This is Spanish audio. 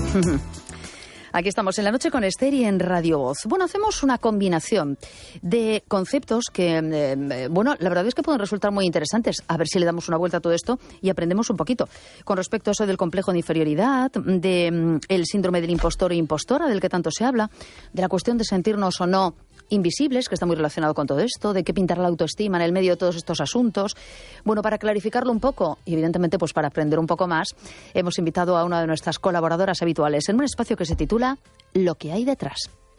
Aquí estamos en La Noche con Esther y en Radio Voz. Bueno, hacemos una combinación de conceptos que, la verdad es que pueden resultar muy interesantes. A ver si le damos una vuelta a todo esto y aprendemos un poquito. Con respecto a eso del complejo de inferioridad, del síndrome del impostor o impostora, del que tanto se habla, de la cuestión de sentirnos o no invisibles, que está muy relacionado con todo esto, de qué pintar la autoestima en el medio de todos estos asuntos. Bueno, para clarificarlo un poco y evidentemente pues para aprender un poco más, hemos invitado a una de nuestras colaboradoras habituales en un espacio que se titula Lo que hay detrás.